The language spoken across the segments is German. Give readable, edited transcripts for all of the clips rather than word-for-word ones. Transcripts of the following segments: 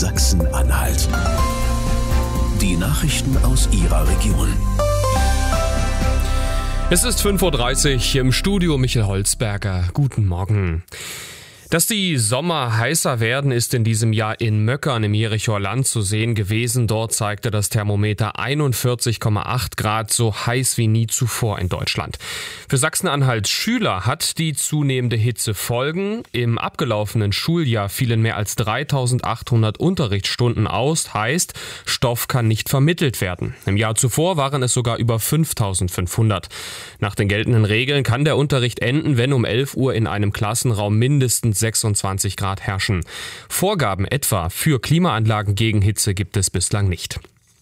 Sachsen-Anhalt. Die Nachrichten aus Ihrer Region. Es ist 5:30 Uhr, im Studio Michael Holzberger. Guten Morgen. Dass die Sommer heißer werden, ist in diesem Jahr in Möckern im Jerichoer Land zu sehen gewesen. Dort zeigte das Thermometer 41,8 Grad, so heiß wie nie zuvor in Deutschland. Für Sachsen-Anhalts Schüler hat die zunehmende Hitze Folgen. Im abgelaufenen Schuljahr fielen mehr als 3.800 Unterrichtsstunden aus, heißt, Stoff kann nicht vermittelt werden. Im Jahr zuvor waren es sogar über 5.500. Nach den geltenden Regeln kann der Unterricht enden, wenn um 11 Uhr in einem Klassenraum mindestens 26 Grad herrschen. Vorgaben etwa für Klimaanlagen gegen Hitze gibt es bislang nicht.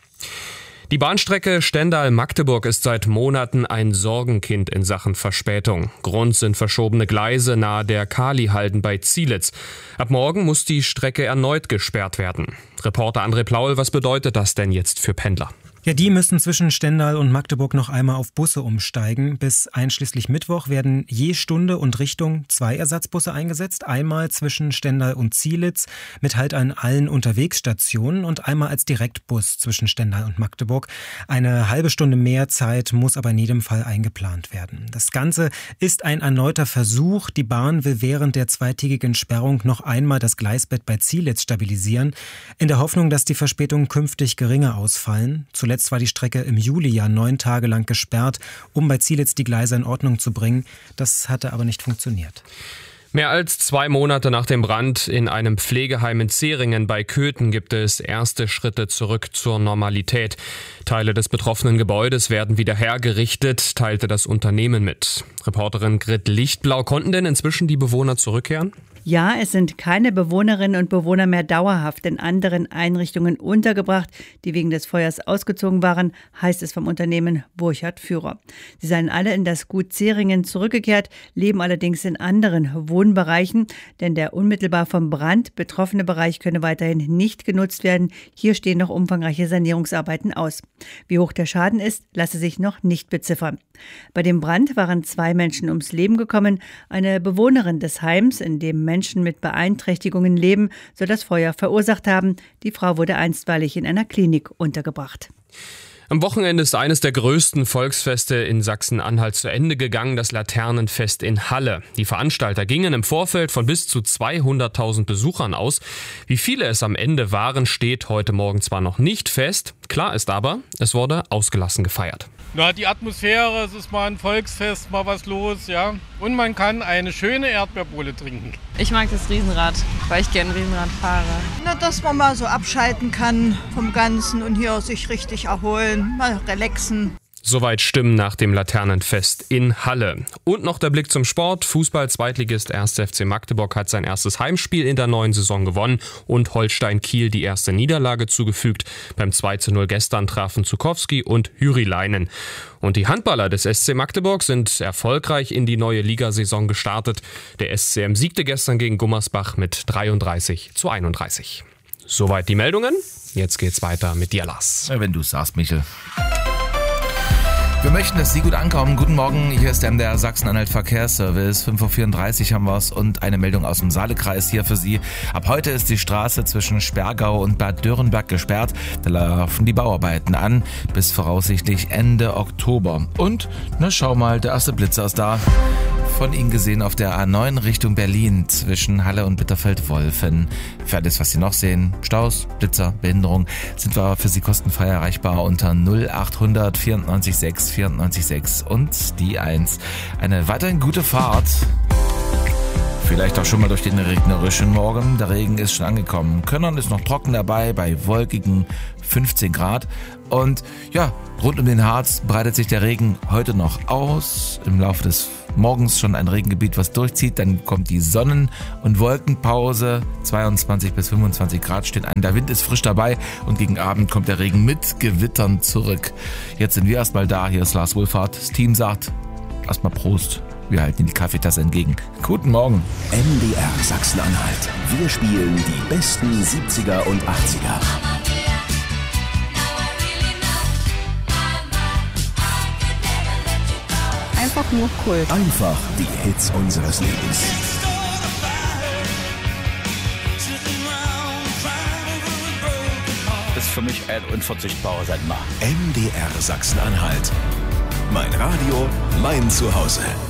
Die Bahnstrecke Stendal-Magdeburg ist seit Monaten ein Sorgenkind in Sachen Verspätung. Grund sind verschobene Gleise nahe der Kalihalden bei Zielitz. Ab morgen muss die Strecke erneut gesperrt werden. Reporter André Plaul, was bedeutet das denn jetzt für Pendler? Ja, die müssen zwischen Stendal und Magdeburg noch einmal auf Busse umsteigen. Bis einschließlich Mittwoch werden je Stunde und Richtung 2 Ersatzbusse eingesetzt. Einmal zwischen Stendal und Zielitz mit Halt an allen Unterwegsstationen und einmal als Direktbus zwischen Stendal und Magdeburg. Eine halbe Stunde mehr Zeit muss aber in jedem Fall eingeplant werden. Das Ganze ist ein erneuter Versuch. Die Bahn will während der zweitägigen Sperrung noch einmal das Gleisbett bei Zielitz stabilisieren, in der Hoffnung, dass die Verspätungen künftig geringer ausfallen. Zuletzt war die Strecke im Juli ja 9 Tage lang gesperrt, um bei Zielitz die Gleise in Ordnung zu bringen. Das hatte aber nicht funktioniert. Mehr als 2 Monate nach dem Brand in einem Pflegeheim in Zeringen bei Köthen gibt es erste Schritte zurück zur Normalität. Teile des betroffenen Gebäudes werden wieder hergerichtet, teilte das Unternehmen mit. Reporterin Grit Lichtblau, konnten denn inzwischen die Bewohner zurückkehren? Ja, es sind keine Bewohnerinnen und Bewohner mehr dauerhaft in anderen Einrichtungen untergebracht, die wegen des Feuers ausgezogen waren, heißt es vom Unternehmen Burchard Führer. Sie seien alle in das Gut Zeringen zurückgekehrt, leben allerdings in anderen Wohnbereichen, denn der unmittelbar vom Brand betroffene Bereich könne weiterhin nicht genutzt werden. Hier stehen noch umfangreiche Sanierungsarbeiten aus. Wie hoch der Schaden ist, lasse sich noch nicht beziffern. Bei dem Brand waren 2 Menschen ums Leben gekommen. Eine Bewohnerin des Heims, in dem Menschen mit Beeinträchtigungen leben, soll das Feuer verursacht haben. Die Frau wurde einstweilig in einer Klinik untergebracht. Am Wochenende ist eines der größten Volksfeste in Sachsen-Anhalt zu Ende gegangen, das Laternenfest in Halle. Die Veranstalter gingen im Vorfeld von bis zu 200.000 Besuchern aus. Wie viele es am Ende waren, steht heute Morgen zwar noch nicht fest. Klar ist aber, es wurde ausgelassen gefeiert. Na, die Atmosphäre, es ist mal ein Volksfest, mal was los, ja. Und man kann eine schöne Erdbeerbowle trinken. Ich mag das Riesenrad, weil ich gerne Riesenrad fahre. Na, dass man mal so abschalten kann vom Ganzen und hier sich richtig erholen, mal relaxen. Soweit Stimmen nach dem Laternenfest in Halle. Und noch der Blick zum Sport. Fußball-Zweitligist 1. FC Magdeburg hat sein erstes Heimspiel in der neuen Saison gewonnen und Holstein Kiel die erste Niederlage zugefügt. Beim 2:0 gestern trafen Zukowski und Hyrilainen. Und die Handballer des SC Magdeburg sind erfolgreich in die neue Ligasaison gestartet. Der SCM siegte gestern gegen Gummersbach mit 33:31. Soweit die Meldungen. Jetzt geht's weiter mit dir, Lars. Wenn du sagst, Michel. Wir möchten, dass Sie gut ankommen. Guten Morgen, hier ist der Sachsen-Anhalt Verkehrsservice. 5:34 haben wir es und eine Meldung aus dem Saalekreis hier für Sie. Ab heute ist die Straße zwischen Sperrgau und Bad Dürrenberg gesperrt. Da laufen die Bauarbeiten an bis voraussichtlich Ende Oktober. Und, na schau mal, der erste Blitzer ist da. Von Ihnen gesehen auf der A9 Richtung Berlin zwischen Halle und Bitterfeld-Wolfen. Für alles, was Sie noch sehen, Staus, Blitzer, Behinderung, sind wir für Sie kostenfrei erreichbar unter 0800 94 6 94 6 und die 1. Eine weiterhin gute Fahrt. Vielleicht auch schon mal durch den regnerischen Morgen. Der Regen ist schon angekommen. Könnern ist noch trocken dabei bei wolkigen 15 Grad. Und ja, rund um den Harz breitet sich der Regen heute noch aus. Im Laufe des Morgens schon ein Regengebiet, was durchzieht. Dann kommt die Sonnen- und Wolkenpause. 22 bis 25 Grad stehen an. Der Wind ist frisch dabei und gegen Abend kommt der Regen mit Gewittern zurück. Jetzt sind wir erstmal da. Hier ist Lars Wohlfahrt. Das Team sagt erstmal Prost. Wir halten Ihnen die Kaffeetasse entgegen. Guten Morgen. MDR Sachsen-Anhalt. Wir spielen die besten 70er und 80er. Einfach nur Kult. Einfach die Hits unseres Lebens. für mich ein unverzichtbarer Sender. MDR Sachsen-Anhalt. Mein Radio, mein Zuhause.